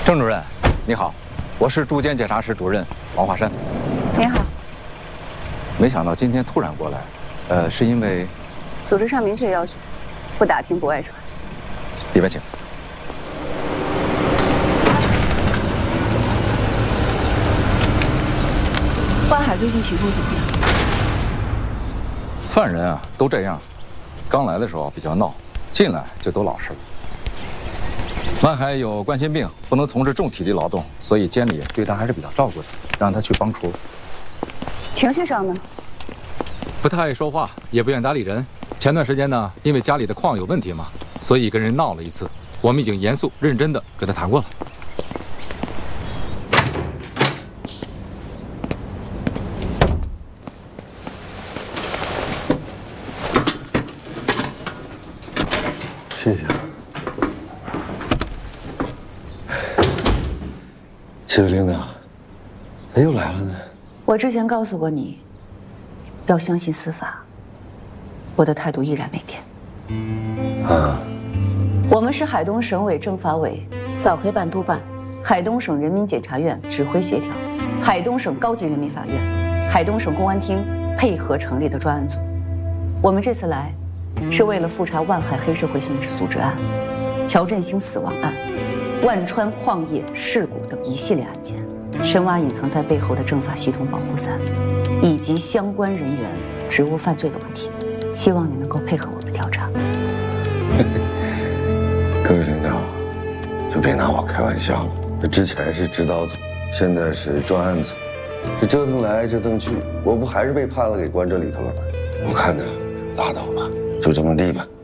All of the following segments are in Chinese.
郑主任，你好，我是住建检察室主任王华山。 您好。 没想到今天突然过来，是因为组织上明确要求，不打听不外传。 里边请。 万海最近情况怎么样？ 犯人啊，都这样，刚来的时候比较闹，进来就都老实了。万海有冠心病，不能从事重体力劳动，所以监理对他还是比较照顾的，让他去帮厨。 情绪上呢？ 不太爱说话，也不愿搭理人。前段时间呢，因为家里的矿有问题嘛，所以跟人闹了一次。我们已经严肃认真的跟他谈过了。 谢谢。齐伟领导，他又来了呢。 我之前告诉过你，要相信司法。我的态度依然没变。 啊。 我们是海东省委政法委扫黑办督办、海东省人民检察院指挥协调、海东省高级人民法院、海东省公安厅配合成立的专案组。我们这次来，是为了复查万海黑社会性质组织案、乔振兴死亡案、万川矿业事故等一系列案件，深挖隐藏在背后的政法系统保护伞，以及相关人员职务犯罪的问题。希望你能够配合我们调查。 各位领导，就别拿我开玩笑了。这之前是指导组，现在是专案组，这折腾来折腾去，我不还是被判了，给关这里头了吗？我看呢，拉倒吧，就这么地吧。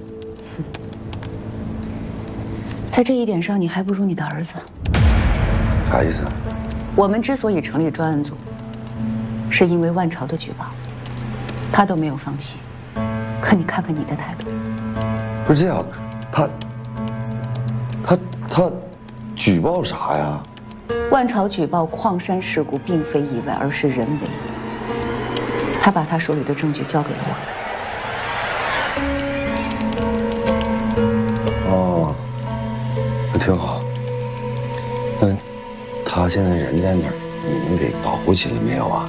在这一点上，你还不如你的儿子。 啥意思？ 我们之所以成立专案组，是因为万朝的举报，他都没有放弃。可你看看你的态度。 不是这样的，他举报啥呀？ 万朝举报矿山事故并非意外，而是人为。他把他手里的证据交给了我们。 哦，那挺好。那他现在人在哪儿？你们给保护起来没有啊？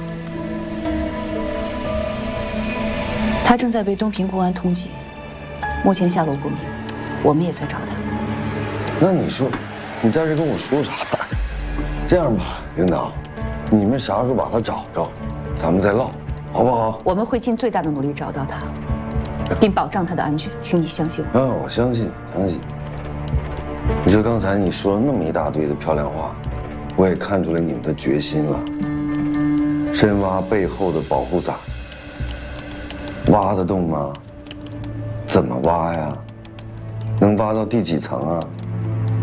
他正在被东平公安通缉，目前下落不明，我们也在找他。 那你说，你在这跟我说啥？这样吧，领导，你们啥时候把他找着，咱们再唠，好不好？ 我们会尽最大的努力找到他，并保障他的安全，请你相信我。 嗯，我相信，相信。你说刚才你说了那么一大堆的漂亮话，我也看出来你们的决心了。深挖背后的保护伞，挖得动吗？怎么挖呀？能挖到第几层啊？